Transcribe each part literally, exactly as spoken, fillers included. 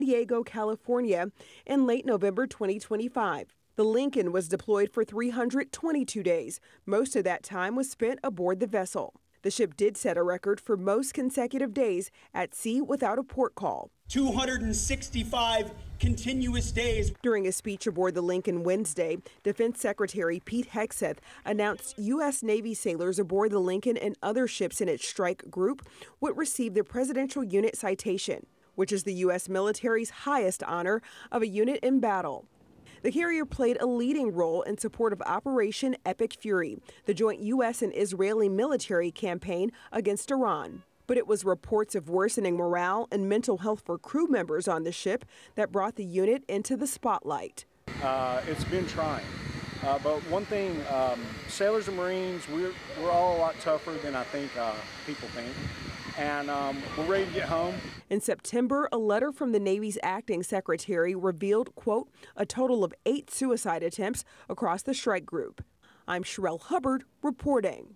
Diego, California, in late November twenty twenty-five. The Lincoln was deployed for three hundred twenty-two days. Most of that time was spent aboard the vessel. The ship did set a record for most consecutive days at sea without a port call. two hundred sixty-five continuous days. During a speech aboard the Lincoln Wednesday, Defense Secretary Pete Hegseth announced U S Navy sailors aboard the Lincoln and other ships in its strike group would receive the Presidential Unit Citation, which is the U S military's highest honor of a unit in battle. The carrier played a leading role in support of Operation Epic Fury, the joint U S and Israeli military campaign against Iran. But it was reports of worsening morale and mental health for crew members on the ship that brought the unit into the spotlight. Uh, it's been trying. Uh, but one thing, um, sailors and Marines, we're, we're all a lot tougher than I think uh, people think. And um, we're ready to get home. In September, a letter from the Navy's acting secretary revealed, quote, a total of eight suicide attempts across the strike group. I'm Sherelle Hubbard reporting.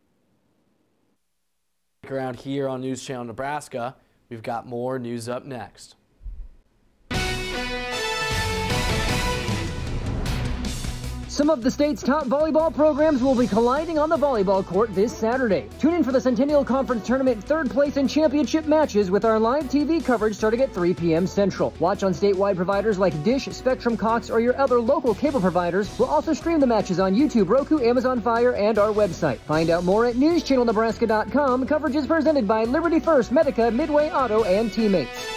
Around here on News Channel Nebraska, we've got more news up next. Some of the state's top volleyball programs will be colliding on the volleyball court this Saturday. Tune in for the Centennial Conference Tournament third place and championship matches with our live T V coverage starting at three p.m. Central. Watch on statewide providers like Dish, Spectrum, Cox, or your other local cable providers. We'll also stream the matches on YouTube, Roku, Amazon Fire, and our website. Find out more at news channel nebraska dot com. Coverage is presented by Liberty First, Medica, Midway Auto, and Teammates.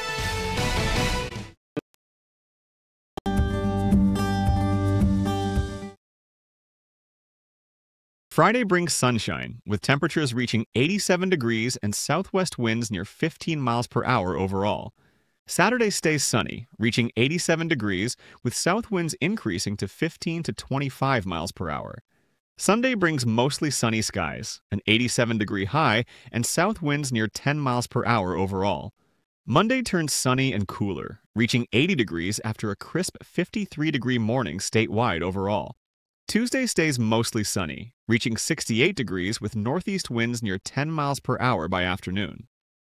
Friday brings sunshine, with temperatures reaching eighty-seven degrees and southwest winds near fifteen miles per hour overall. Saturday stays sunny, reaching eighty-seven degrees, with south winds increasing to fifteen to twenty-five miles per hour. Sunday brings mostly sunny skies, an eighty-seven degree high, and south winds near ten miles per hour overall. Monday turns sunny and cooler, reaching eighty degrees after a crisp fifty-three degree morning statewide overall. Tuesday stays mostly sunny, reaching sixty-eight degrees with northeast winds near ten miles per hour by afternoon.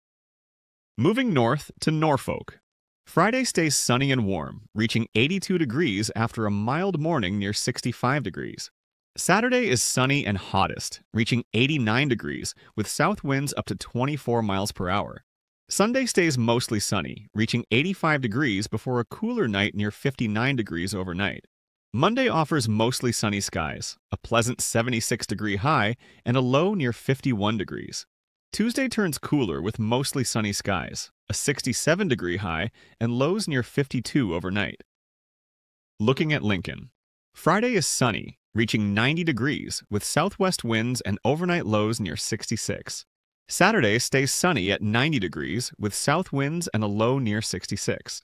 Moving north to Norfolk. Friday stays sunny and warm, reaching eighty-two degrees after a mild morning near sixty-five degrees. Saturday is sunny and hottest, reaching eighty-nine degrees with south winds up to twenty-four miles per hour. Sunday stays mostly sunny, reaching eighty-five degrees before a cooler night near fifty-nine degrees overnight. Monday offers mostly sunny skies, a pleasant seventy-six degree high, and a low near fifty-one degrees. Tuesday turns cooler with mostly sunny skies, a sixty-seven degree high, and lows near fifty-two overnight. Looking at Lincoln. Friday is sunny, reaching ninety degrees with southwest winds and overnight lows near sixty-six. Saturday stays sunny at ninety degrees with south winds and a low near sixty-six.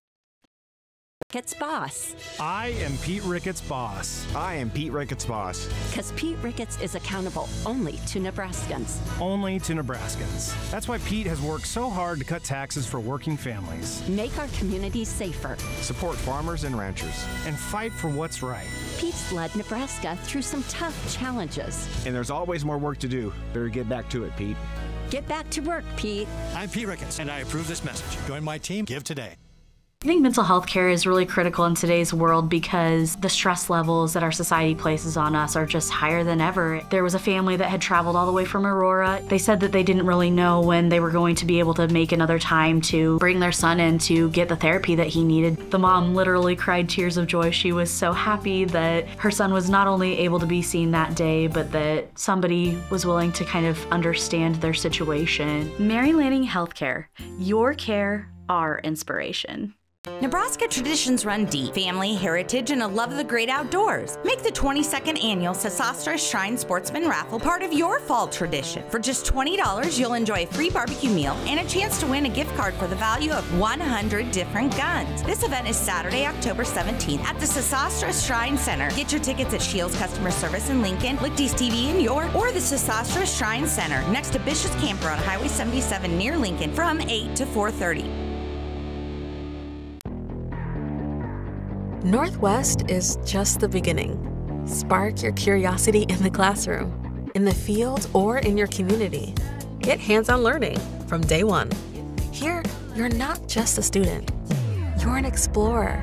Ricketts boss. I am Pete Ricketts' boss. I am Pete Ricketts' boss. Because Pete Ricketts is accountable only to Nebraskans. Only to Nebraskans. That's why Pete has worked so hard to cut taxes for working families. Make our communities safer. Support farmers and ranchers. And fight for what's right. Pete's led Nebraska through some tough challenges. And there's always more work to do. Better get back to it, Pete. Get back to work, Pete. I'm Pete Ricketts, and I approve this message. Join my team. Give today. I think mental health care is really critical in today's world because the stress levels that our society places on us are just higher than ever. There was a family that had traveled all the way from Aurora. They said that they didn't really know when they were going to be able to make another time to bring their son in to get the therapy that he needed. The mom literally cried tears of joy. She was so happy that her son was not only able to be seen that day, but that somebody was willing to kind of understand their situation. Mary Lanning Healthcare, your care, our inspiration. Nebraska traditions run deep. Family, heritage, and a love of the great outdoors. Make the twenty-second annual Sesostris Shrine Sportsman Raffle part of your fall tradition. For just twenty dollars, you'll enjoy a free barbecue meal and a chance to win a gift card for the value of one hundred different guns. This event is Saturday, October seventeenth at the Sesostris Shrine Center. Get your tickets at Shields Customer Service in Lincoln, Lichty's T V in York, or the Sesostris Shrine Center next to Bishop's Camper on Highway seventy-seven near Lincoln from eight to four thirty. Northwest is just the beginning. Spark your curiosity in the classroom, in the field, or in your community. Get hands-on learning from day one. Here, you're not just a student. You're an explorer.